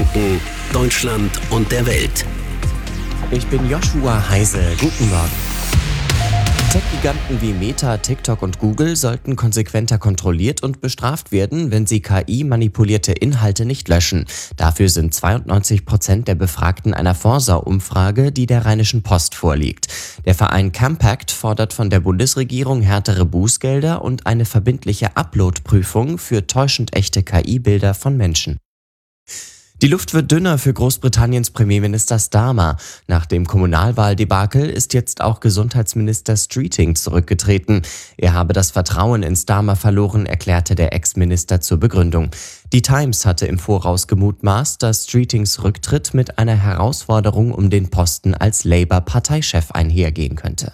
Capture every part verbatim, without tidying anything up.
Franken, Deutschland und der Welt. Ich bin Joshua Heise. Guten Morgen. Tech-Giganten wie Meta, TikTok und Google sollten konsequenter kontrolliert und bestraft werden, wenn sie K I-manipulierte Inhalte nicht löschen. Dafür sind zweiundneunzig Prozent der Befragten einer Forsa-Umfrage, die der Rheinischen Post vorliegt. Der Verein Campact fordert von der Bundesregierung härtere Bußgelder und eine verbindliche Upload-Prüfung für täuschend echte K I-Bilder von Menschen. Die Luft wird dünner für Großbritanniens Premierminister Starmer. Nach dem Kommunalwahldebakel ist jetzt auch Gesundheitsminister Streeting zurückgetreten. Er habe das Vertrauen in Starmer verloren, erklärte der Ex-Minister zur Begründung. Die Times hatte im Voraus gemutmaßt, dass Streetings Rücktritt mit einer Herausforderung um den Posten als Labour-Parteichef einhergehen könnte.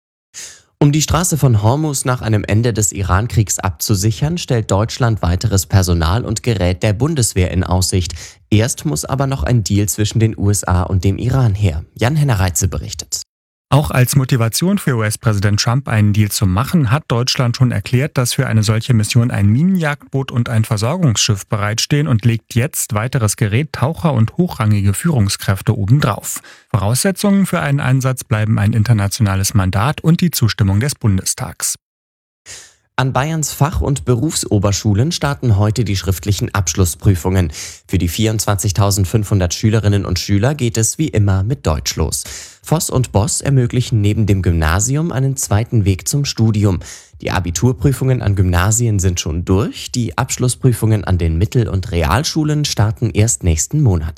Um die Straße von Hormuz nach einem Ende des Iran-Kriegs abzusichern, stellt Deutschland weiteres Personal und Gerät der Bundeswehr in Aussicht. Erst muss aber noch ein Deal zwischen den U S A und dem Iran her. Jan-Henner Reitze berichtet. Auch als Motivation für U S-Präsident Trump, einen Deal zu machen, hat Deutschland schon erklärt, dass für eine solche Mission ein Minenjagdboot und ein Versorgungsschiff bereitstehen und legt jetzt weiteres Gerät, Taucher und hochrangige Führungskräfte obendrauf. Voraussetzungen für einen Einsatz bleiben ein internationales Mandat und die Zustimmung des Bundestags. An Bayerns Fach- und Berufsoberschulen starten heute die schriftlichen Abschlussprüfungen. Für die vierundzwanzigtausendfünfhundert Schülerinnen und Schüler geht es wie immer mit Deutsch los. Voss und Boss ermöglichen neben dem Gymnasium einen zweiten Weg zum Studium. Die Abiturprüfungen an Gymnasien sind schon durch, die Abschlussprüfungen an den Mittel- und Realschulen starten erst nächsten Monat.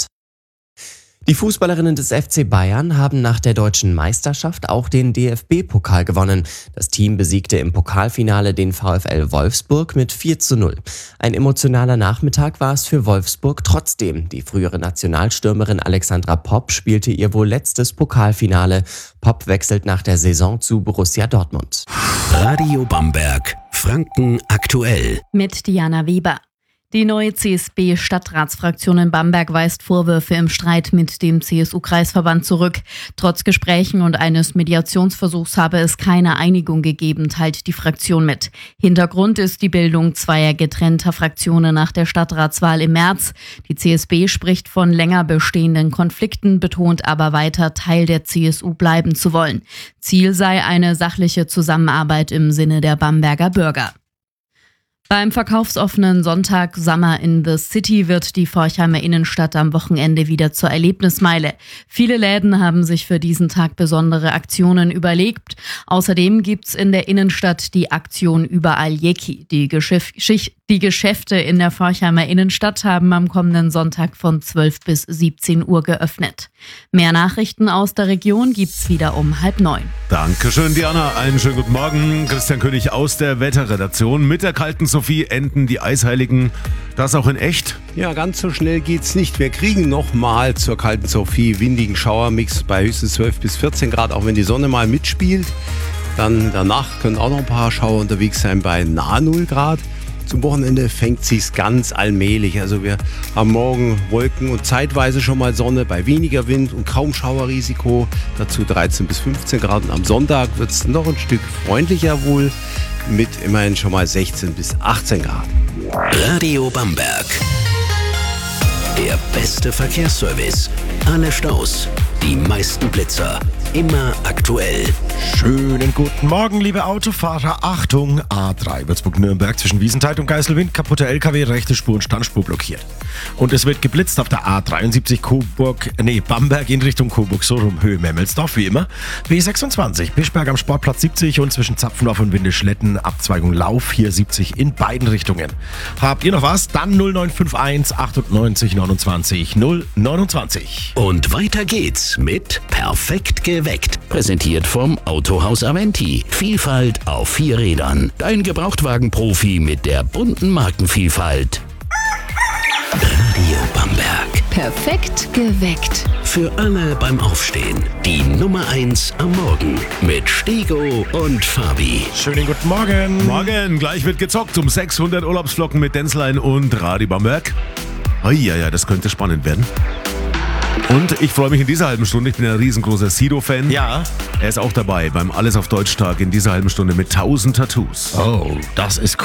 Die Fußballerinnen des F C Bayern haben nach der deutschen Meisterschaft auch den D F B-Pokal gewonnen. Das Team besiegte im Pokalfinale den VfL Wolfsburg mit vier zu null. Ein emotionaler Nachmittag war es für Wolfsburg trotzdem. Die frühere Nationalstürmerin Alexandra Popp spielte ihr wohl letztes Pokalfinale. Popp wechselt nach der Saison zu Borussia Dortmund. Radio Bamberg, Franken aktuell. Mit Diana Weber. Die neue C S B-Stadtratsfraktion in Bamberg weist Vorwürfe im Streit mit dem C S U-Kreisverband zurück. Trotz Gesprächen und eines Mediationsversuchs habe es keine Einigung gegeben, teilt die Fraktion mit. Hintergrund ist die Bildung zweier getrennter Fraktionen nach der Stadtratswahl im März. Die C S B spricht von länger bestehenden Konflikten, betont aber weiter, Teil der C S U bleiben zu wollen. Ziel sei eine sachliche Zusammenarbeit im Sinne der Bamberger Bürger. Beim verkaufsoffenen Sonntag Summer in the City wird die Forchheimer Innenstadt am Wochenende wieder zur Erlebnismeile. Viele Läden haben sich für diesen Tag besondere Aktionen überlegt. Außerdem gibt's in der Innenstadt die Aktion Überall Jeki. Die, Geschäf- die Geschäfte in der Forchheimer Innenstadt haben am kommenden Sonntag von zwölf bis siebzehn Uhr geöffnet. Mehr Nachrichten aus der Region gibt's wieder um halb neun. Dankeschön, Diana. Einen schönen guten Morgen. Christian König aus der Wetterredaktion. Mit der kalten Sophie enden die Eisheiligen. Das auch in echt? Ja, ganz so schnell geht's nicht. Wir kriegen nochmal zur kalten Sophie windigen Schauermix bei höchstens zwölf bis vierzehn Grad, auch wenn die Sonne mal mitspielt. Dann danach können auch noch ein paar Schauer unterwegs sein bei nahe null Grad. Zum Wochenende fängt sich's ganz allmählich. Also wir haben morgen Wolken und zeitweise schon mal Sonne bei weniger Wind und kaum Schauerrisiko. Dazu dreizehn bis fünfzehn Grad. Und am Sonntag wird's noch ein Stück freundlicher wohl mit immerhin schon mal sechzehn bis achtzehn Grad. Radio Bamberg. Der beste Verkehrsservice. Alle Staus, die meisten Blitzer. Immer aktuell. Schönen guten Morgen, liebe Autofahrer. Achtung, A drei Würzburg-Nürnberg zwischen Wiesenthal und Geiselwind. Kaputter L K W, rechte Spur und Standspur blockiert. Und es wird geblitzt auf der A dreiundsiebzig Coburg, nee, Bamberg in Richtung Coburg, so rum, Höhe Memmelsdorf, wie immer. B sechsundzwanzig, Bischberg am Sportplatz siebzig und zwischen Zapfendorf und Windischletten, Abzweigung Lauf, hier siebzig in beiden Richtungen. Habt ihr noch was? Dann null neun fünf eins achtundneunzig neunundzwanzig null neunundzwanzig. Und weiter geht's mit Perfekt geweckt. Präsentiert vom Autohaus Aventi. Vielfalt auf vier Rädern. Dein Gebrauchtwagenprofi mit der bunten Markenvielfalt. Radio Bamberg. Perfekt geweckt. Für alle beim Aufstehen. Die Nummer eins am Morgen. Mit Stego und Fabi. Schönen guten Morgen. Morgen, gleich wird gezockt um sechshundert Urlaubsflocken mit Denzlein und Radio Bamberg. Oh ja, ja, das könnte spannend werden. Und ich freue mich in dieser halben Stunde, ich bin ein riesengroßer Sido-Fan. Ja. Er ist auch dabei beim Alles auf Deutsch-Tag in dieser halben Stunde mit tausend Tattoos. Oh, das ist cool.